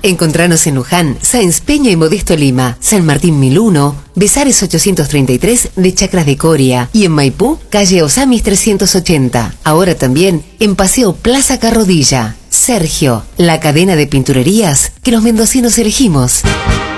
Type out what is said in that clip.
Encontranos en Luján, Sáenz Peña y Modesto Lima, San Martín 1001, Besares 833 de Chacras de Coria y en Maipú, calle Osamis 380. Ahora también en Paseo Plaza Carrodilla. Sergio, la cadena de pinturerías que los mendocinos elegimos.